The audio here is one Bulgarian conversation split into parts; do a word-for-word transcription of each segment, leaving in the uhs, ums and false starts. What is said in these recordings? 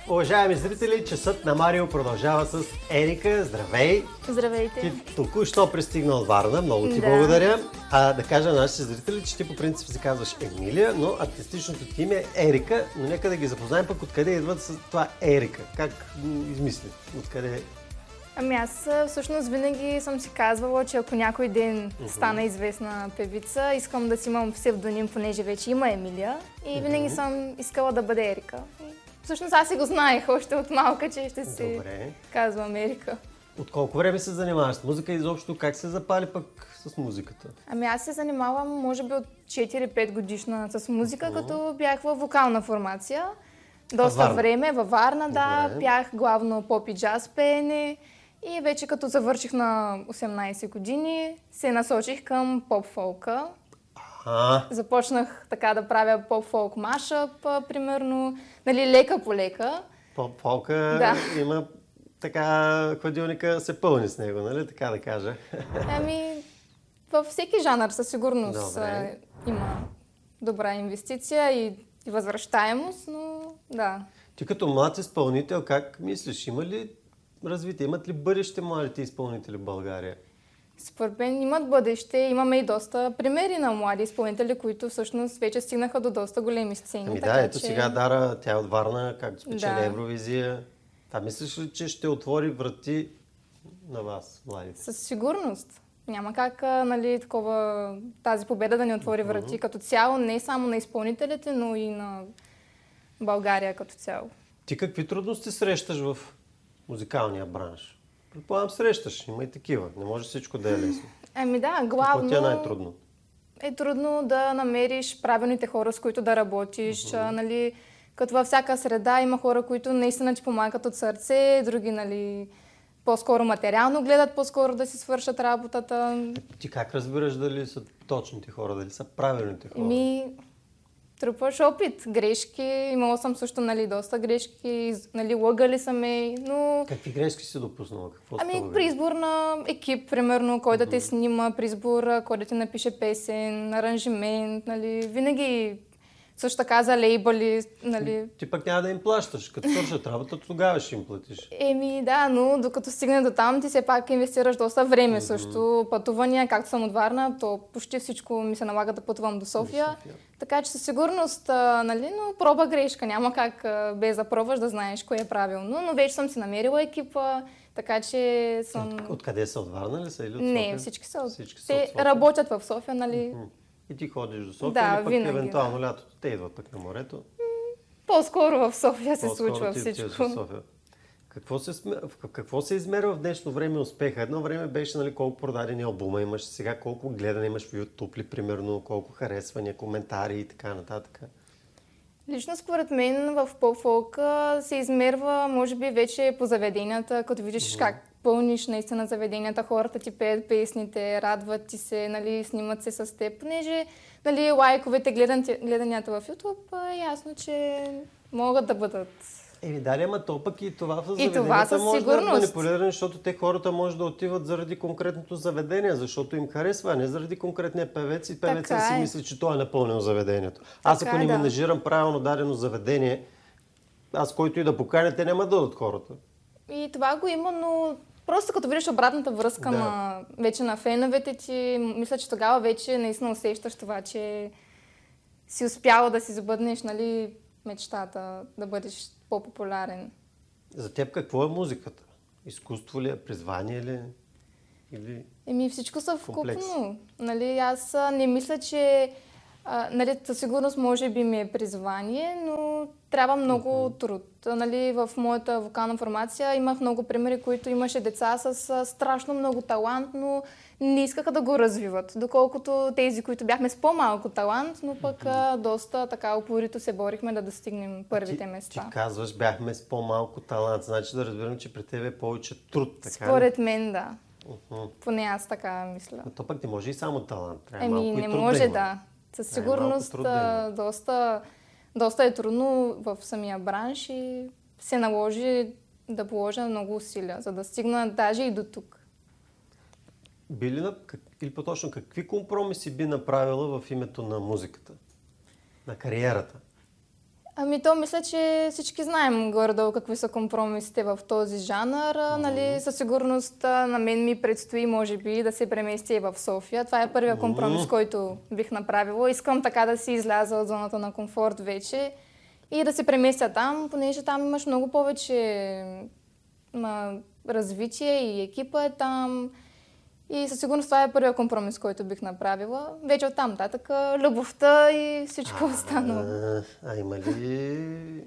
Уважаеми зрители, часът на Марио продължава с Ерика. Здравей! Здравейте! Ти току-що пристигна от Варна. Много ти Да. благодаря. А, да кажа на нашите зрители, че ти по принцип се казваш Емилия, но артистичното ти име е Ерика. Но нека да ги запознаем пък откъде идват с това Ерика. Как го измисли? Откъде? Ами аз всъщност винаги съм си казвала, че ако някой ден uh-huh. стана известна певица, искам да си имам псевдоним, понеже вече има Емилия. И uh-huh. винаги съм искала да бъде Ерика. Всъщност аз си го знаех още от малка, че ще си Добре. казвам Ерика. От колко време се занимаваш с музика и изобщо как се запали пък с музиката? Ами аз се занимавам може би от четири-пет годишна с музика, Uh-huh. като бях във вокална формация. Доста Варна. време, във Варна, да. Добре. Пях главно поп и джаз пеене. И вече като завърших на осемнайсет години, се насочих към поп-фолка. А, Започнах така да правя поп-фолк машъп, примерно, нали, лека по лека. поп-фолка Да. има така, хладилника се пълни с него, нали? Така да кажа. Ами, във всеки жанр със сигурност Добре. а, има добра инвестиция и, и възвръщаемост, но да. Ти като млад изпълнител, как мислиш? Има ли развитие? Имат ли бъдеще младите изпълнители в България? Според мен имат бъдеще. Имаме и доста примери на млади изпълнители, които всъщност вече стигнаха до доста големи сцени. Ами така да, ето че... сега Дара, тя е от Варна, както спечели Да. Евровизия. Това мислиш ли, че ще отвори врати на вас, младите? Със сигурност. Няма как, а, нали, такова, тази победа да ни отвори врати като цяло, не само на изпълнителите, но и на България като цяло. Ти какви трудности срещаш в музикалния бранш? Предполагам, срещаш, има и такива. Не може всичко да е лесно. Ами да, Какво главно ти е най-трудно? е трудно да намериш правилните хора, с които да работиш. А, нали, като във всяка среда има хора, които наистина ти помагат от сърце, други, нали, по-скоро материално гледат, по-скоро да си свършат работата. Ти как разбираш дали са точните хора, дали са правилните хора? Ми, трупаш опит, грешки. Имала съм също, нали, доста грешки, нали, лъгали са ме, но... Какви грешки си допуснала? Какво Ами, става? при избор на екип, примерно, кой да те снима, при избор, кой да ти напише песен, аранжимент, нали, винаги също така за лейбъли, нали. Ти пък няма да им плащаш. Като свършат работа, тогава ще им платиш. Еми, да, но докато стигне до там, ти все пак инвестираш доста време също. Пътувания, както съм от Варна, то почти всичко ми се налага да пътувам до София. София. Така че със сигурност, а, нали, но проба грешка. Няма как а, без да пробваш да знаеш кое е правилно. Но вече съм си намерила екипа, така че съм... От, откъде са? От Варна ли са или от София? Не, всички са. от- Всички са Те от София. работят в София, нали. М. И ти ходиш до София Да, или пък винаги, евентуално лятото те идват пък на морето? По-скоро в София се По-скоро случва ти отиваш всичко. в София. Какво се, сме- в какво се измерва в днешно време успеха? Едно време беше, нали, колко продадени албума имаш, сега колко гледане имаш в YouTube ли, примерно, колко харесвания, коментари и така нататък. Лично според мен в поп-фолка се измерва, може би, вече по заведенията, като видиш как пълниш наистина заведенията, хората ти пеят песните, радват ти се, нали, снимат се с теб, понеже, нали, лайковете, гледан- гледанията в YouTube, е ясно, че могат да бъдат. Еми да, ама то пък и това в това заведенията със може да е сигурност. манипулирано, защото те хората може да отиват заради конкретното заведение, защото им харесва, а не заради конкретния певец и певеца Така си е. мисли, че той е напълнил заведението. Аз Така ако не е, да. менажирам правилно дадено заведение, аз който и да поканя, те няма да дадат хората. И това го има, но просто като видиш обратната връзка Да. на, вече на феновете ти, мисля, че тогава вече наистина усещаш това, че си успяла да си забъднеш, нали, мечтата, да бъдеш по-популярен. За теб какво е музиката? Изкуство ли е? Призвание ли е? Или... Еми всичко са Комплекс. вкупно. Нали, аз а, не мисля, че а, нали, със сигурност може би ми е призвание, но трябва много труд. А, нали, в моята вокална формация имах много примери, които имаше деца с а, страшно много талант, но не искаха да го развиват. Доколкото тези, които бяхме с по-малко талант, но пък а, доста така упорито се борихме да достигнем първите ти, места. Ти казваш, бяхме с по-малко талант. Значи да разбирам, че при тебе е повече труд, така ли? Според мен, да. Уху. Поне аз така мисля. Но то пък не може и само талант. Трябва Еми, малко и не труд може, да има. да. Със Трябва малко сигурност труд да има. а, доста, доста е трудно в самия бранш и се наложи да положа много усилия, за да стигна даже и до тук. Би ли, на- как- или по-точно, какви компромиси би направила в името на музиката? На кариерата? Ами то мисля, че всички знаем горе-долу какви са компромисите в този жанр. Mm-hmm. Нали, със сигурност на мен ми предстои, може би, да се премести в София. Това е първият компромис, mm-hmm. който бих направила. Искам така да си изляза от зоната на комфорт вече и да се преместя там, понеже там имаш много повече ма, развитие и екипа е там. И със сигурност това е първият компромис, който бих направила. Вече оттам нататък любовта и всичко останало. А, а има ли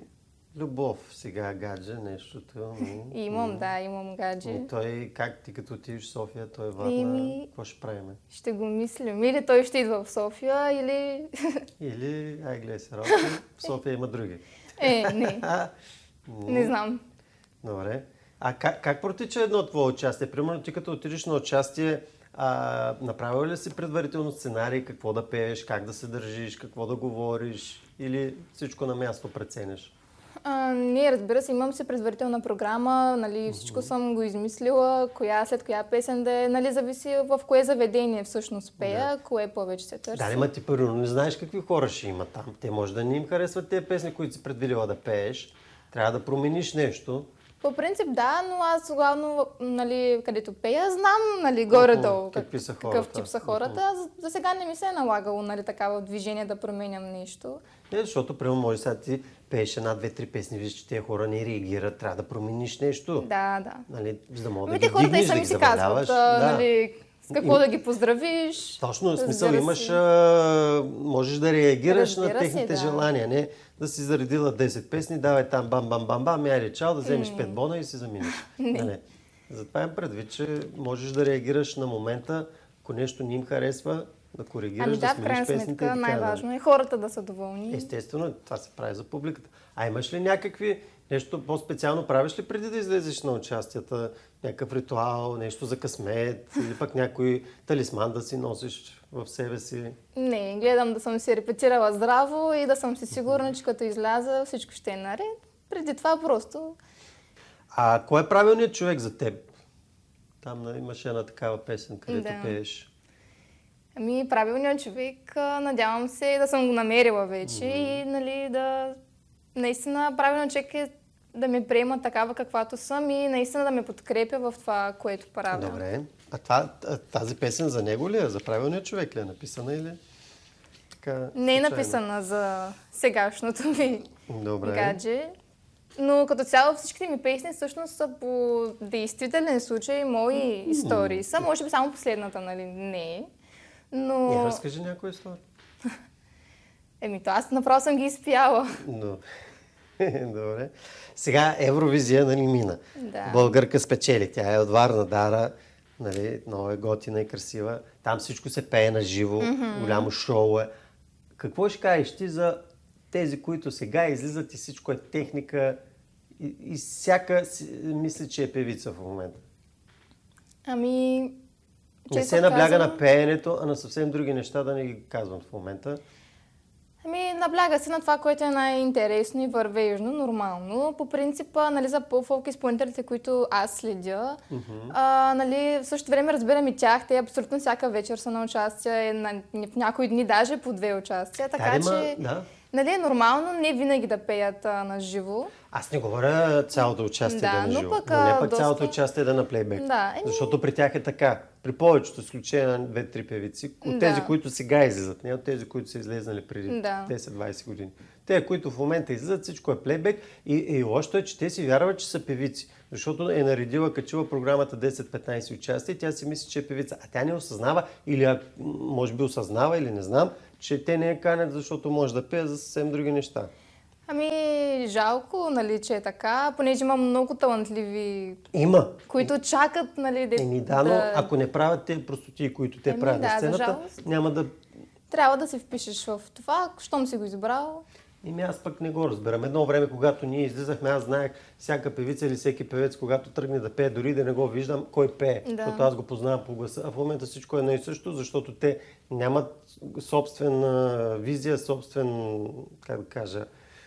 любов сега, гадже, нещото? Имам, да, имам гадже. И той, как ти като отидеш в София, той е Варна, Ими... какво ще правим? Ще го мислим. Или той ще идва в София, или... Или, ай гледай се, работа, в София има други. Е, не. Не знам. Добре. А как, как протича едно твое участие? Примерно ти като отидеш на участие, а, направил ли си предварително сценарий, какво да пееш, как да се държиш, какво да говориш или всичко на място преценяш? А, не, разбира се, имам си предварителна програма, нали, всичко mm-hmm. съм го измислила, коя след коя песен да е, нали, зависи в кое заведение всъщност пея, да. Кое повече се търси. Да, ама ти първо не знаеш какви хора ще има там. Те може да не им харесват тези песни, които си предвидила да пееш. Трябва да промениш нещо. По принцип да, но аз главно, нали, където пея, знам, нали, горе-долу как, какъв тип са хората. Uh-huh. За сега не ми се е налагало, нали, такава движение да променям нещо. Не, защото, примерно, може сега ти пееш една, две, три песни, виж, че тези хора не реагират, трябва да промениш нещо. Да, да. Нали, за да мога да ги хората дигнеш, и сами да си казват, да. Нали, с какво и... да ги поздравиш. Точно, в смисъл имаш, а, можеш да реагираш Разбира на техните си, да. желания, не да си заредила десет песни, давай там бам-бам-бам-бам, яйде чао, да вземеш пет бона и си заминеш. Не. Затова им предвид, че можеш да реагираш на момента, ако нещо не им харесва, да коригираш, ами да, да смениш песните. Ами да, в крайна сметка най-важно е хората да са доволни. Естествено, това се прави за публиката. А имаш ли някакви, нещо по-специално правиш ли преди да излезеш на участията? Някакъв ритуал, нещо за късмет или пък някой талисман да си носиш в себе си? Не, гледам да съм си репетирала здраво и да съм си сигурна, че като изляза всичко ще е наред. Преди това просто... А кой е правилният човек за теб? Там имаше една такава песен, където да. пееш. Ами, правилният човек, надявам се да съм го намерила вече mm-hmm. и, нали, да... Наистина, правилният човек е да ме приема такава каквато съм и наистина да ме подкрепя в това, което правя. Добре. А това, тази песен за него ли е? За правилният човек ли е написана или? Така, не е написана за сегашното ми Добре. гадже. Но като цяло всичките ми песни всъщност са по действителен случай, мои mm-hmm. истории са. Може би само последната, нали? Не. Но... Не, разкажи някоя история. Еми, то аз направо съм ги изпяла. Но... Добре. Сега Евровизия, нали, мина. Да. Българка спечели. Тя е от Варна, Дара. Нали, много е готина и красива. Там всичко се пее на живо. Mm-hmm. Голямо шоу е. Какво ще кажеш ти за тези, които сега излизат и всичко е техника и, и всяка мисли, че е певица в момента? Ами... Не се набляга казвам... на пеенето, а на съвсем други неща, да не ги казвам в момента. Ами, набляга се на това, което е най-интересно и вървежно, нормално. По принципа, нали, за по-фолк изпълнителите, които аз следя, mm-hmm. а, нали, в същото време разбирам и тях. Те абсолютно всяка вечер са на участие, на, в някои дни даже по две участия. Така да, че, да. Нали, е нормално не винаги да пеят а, на живо. Аз не говоря цялото участие да, да е на живо, но, пък, но не пък доста... цялото участие да е на плейбек. Да, е... Защото при тях е така. При повечето изключение на две-три певици, от да. тези, които сега излизат, не от тези, които са излезнали преди да. десет-двайсет години. Те, които в момента излизат, всичко е плейбек и, и лошото е, че те си вярват, че са певици. Защото е наредила, качила програмата десет-петнайсет участия и тя си мисли, че е певица. А тя не осъзнава, или може би осъзнава, или не знам, че те не я канят, защото може да пее за съвсем други неща. Ами, жалко, нали, че е така, понеже има много талантливи, има. които чакат, нали, да... Еми да, но да... ако не правят те простотии, които те Еми, правят да, на сцената, няма да... Трябва да се впишеш в това, щом си го избрал. Еми аз пък не го разбирам. Едно време, когато ние излизахме, аз знаех всяка певица или всеки певец, когато тръгне да пее, дори да не го виждам, кой пее. Да. Защото аз го познавам по гласа. А в момента всичко е едно и също, защото те нямат собствена визия, собствен, как да кажа,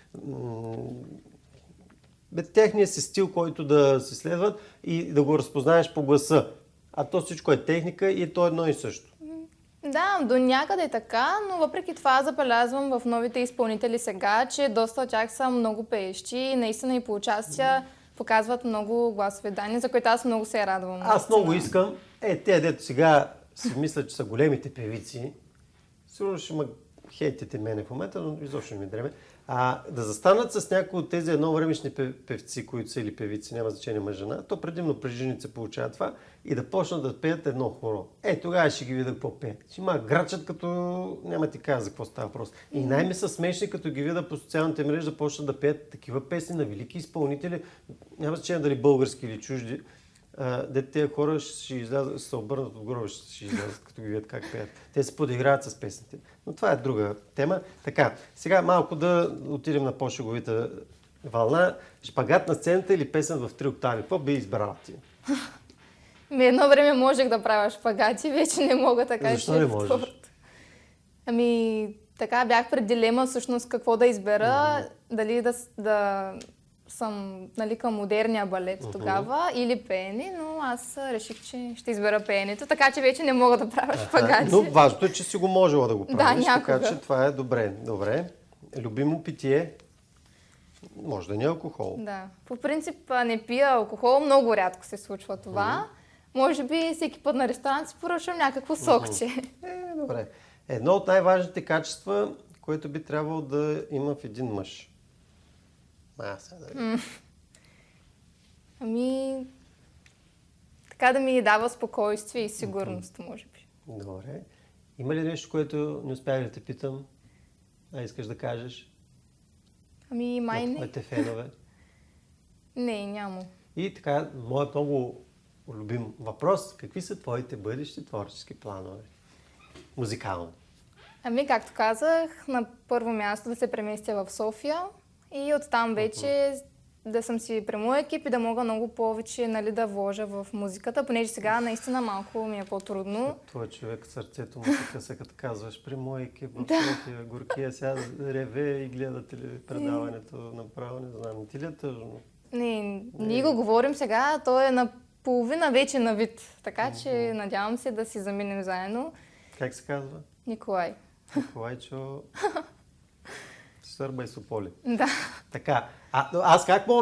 техния си стил, който да се следват и да го разпознаеш по гласа. А то всичко е техника и то е едно и също. Да, до някъде така, но въпреки това забелязвам в новите изпълнители сега, че доста от тях са много пеещи и наистина и по участия показват много гласови данни, за които аз много се радвам. Аз много искам, е, те, дето сега си мислят, че са големите певици, сигурно ще ме хейтите мене в момента, но изобщо не ми дреме, а да застанат с някои от тези едновремешни певци, които са или певици, няма значение мъж жена, то предимно при жените се получава това, и да почнат да пеят едно хоро. Е, тогава ще ги видя какво пеят. Ще има грачат, като няма ти кажа за какво става въпрос. И най-ми са смешни, като ги видя по социалните мрежи да почнат да пеят такива песни на велики изпълнители, няма значение дали български или чужди. Дете тези хора ще излязат, се обърнат от гроба, ще, ще излязат, като ги видят как пеят. Те се подиграват с песните. Но това е друга тема. Така, сега малко да отидем на по-шеговита вълна. Шпагат на сцената или песен в три октави? Какво би избрала ти? Ми едно време можех да правя шпагати, вече не мога така. Защо не можеш? Спорт. Ами, така бях пред дилема всъщност какво да избера. Uh-huh. Дали да, да съм, нали, към модерния балет uh-huh. тогава или пеене, но аз реших, че ще избера пеенето, така че вече не мога да правя uh-huh. шпагати. Но важното е, че си го можела да го правиш, да, така че това е добре. Добре. Любимо питие? Може да не е алкохол. Да. По принцип не пия алкохол, много рядко се случва това. Uh-huh. Може би всеки път на ресторант си поръчвам някакво сокче. Uh-huh. Е, добре. Едно от най-важните качества, което би трябвало да има в един мъж. А, сега да mm. Ами, така да ми дава спокойствие и сигурност, uh-huh. може би. Добре. Има ли нещо, което не успях да те питам, а искаш да кажеш? Ами, май не. Твоите фенове? Не, няма. И така, моят много любим въпрос. Какви са твоите бъдещи творчески планове? Музикално. Ами, както казах, на първо място да се преместя в София и оттам вече uh-huh. да съм си при моя екип и да мога много повече, нали, да вложа в музиката, понеже сега наистина малко ми е по-трудно. Твой човек, сърцето му се къса, като казваш, при моя екип в София, горкия сега реве и гледа предаването направо, не знам, ти ли е тъжно? Не, ние го говорим сега, той е на половина вече на вид, така че uh-huh. надявам се да си заминем заедно. Как се казва? Николай. Николайчо Сърба и Сополи. Да. Така, а, аз как мога